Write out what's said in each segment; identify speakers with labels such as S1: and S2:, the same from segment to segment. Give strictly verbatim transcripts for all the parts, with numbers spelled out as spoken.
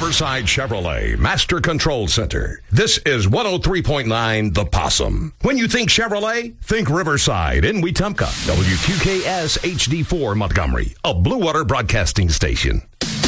S1: Riverside Chevrolet Master Control Center. This is one oh three point nine The Possum. When you think Chevrolet, think Riverside in Wetumpka. W Q K S H D four Montgomery, a Blue Water Broadcasting station.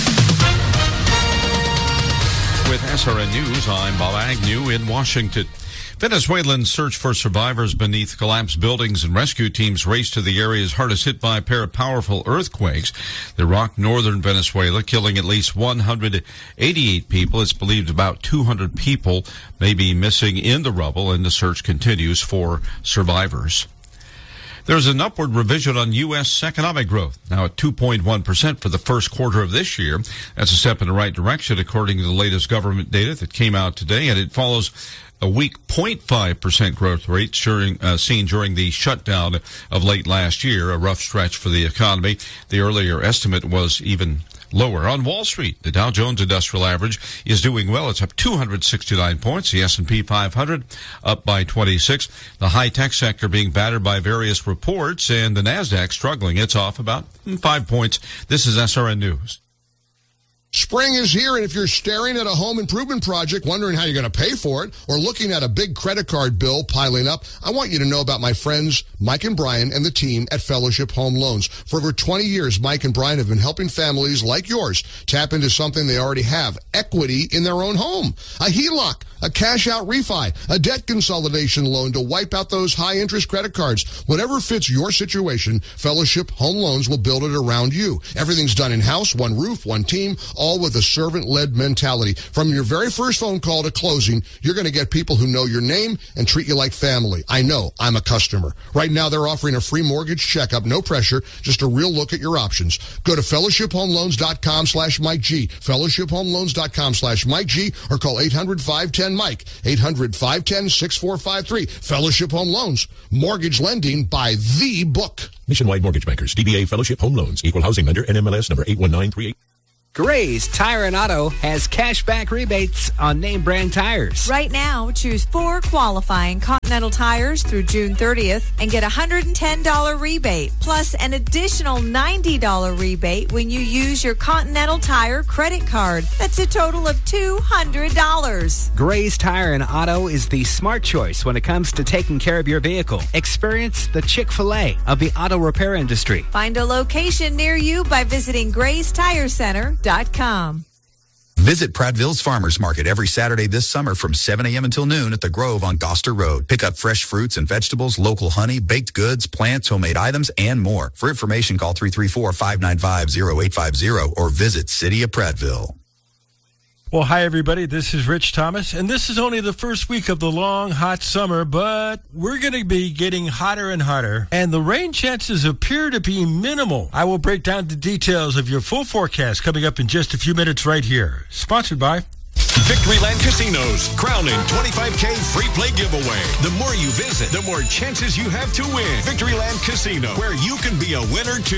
S2: With S R N News, I'm Bob Agnew in Washington. Venezuelans search for survivors beneath collapsed buildings, and rescue teams race to the areas hardest hit by a pair of powerful earthquakes that rocked northern Venezuela, killing at least one hundred eighty-eight people. It's believed about two hundred people may be missing in the rubble, and the search continues for survivors. There's an upward revision on U S economic growth, now at two point one percent for the first quarter of this year. That's a step in the right direction, according to the latest government data that came out today, and it follows a weak zero point five percent growth rate during, uh, seen during the shutdown of late last year, a rough stretch for the economy. The earlier estimate was even lower. On Wall Street, the Dow Jones Industrial Average is doing well. It's up two hundred sixty-nine points. The S and P five hundred up by twenty-six. The high-tech sector being battered by various reports, and the NASDAQ struggling. It's off about five points. This is S R N News.
S3: Spring is here, and if you're staring at a home improvement project, wondering how you're going to pay for it, or looking at a big credit card bill piling up, I want you to know about my friends Mike and Brian and the team at Fellowship Home Loans. For over twenty years, Mike and Brian have been helping families like yours tap into something they already have, equity in their own home. A H E L O C, a cash-out refi, a debt consolidation loan to wipe out those high-interest credit cards. Whatever fits your situation, Fellowship Home Loans will build it around you. Everything's done in-house, one roof, one team, all with a servant-led mentality. From your very first phone call to closing, you're going to get people who know your name and treat you like family. I know. I'm a customer. Right now, they're offering a free mortgage checkup, no pressure, just a real look at your options. Go to fellowship home loans dot com slash Mike G, fellowship home loans dot com slash Mike G, or call eight hundred, five one zero, Mike, eight hundred, five one zero, six four five three. Fellowship Home Loans, mortgage lending by the book.
S4: Nationwide Mortgage Bankers, D B A Fellowship Home Loans, Equal Housing Lender, N M L S number eight one nine three eight.
S5: Gray's Tire and Auto has cashback rebates on name brand tires.
S6: Right now, choose four qualifying Continental tires through June thirtieth and get a one hundred ten dollars rebate, plus an additional ninety dollars rebate when you use your Continental Tire credit card. That's a total of two hundred dollars.
S5: Gray's Tire and Auto is the smart choice when it comes to taking care of your vehicle. Experience the Chick-fil-A of the auto repair industry.
S6: Find a location near you by visiting Gray's Tire Center dot com.
S7: Visit Prattville's Farmers Market every Saturday this summer from seven a.m. until noon at the Grove on Gloucester Road. Pick up fresh fruits and vegetables, local honey, baked goods, plants, homemade items, and more. For information, call three three four, five nine five, zero eight five zero or visit City of Prattville.
S8: Well, hi, everybody. This is Rich Thomas, and this is only the first week of the long, hot summer, but we're going to be getting hotter and hotter, and the rain chances appear to be minimal. I will break down the details of your full forecast coming up in just a few minutes right here. Sponsored by
S1: Victoryland Casinos, crowning twenty-five K free play giveaway. The more you visit, the more chances you have to win. Victoryland Casino, where you can be a winner too.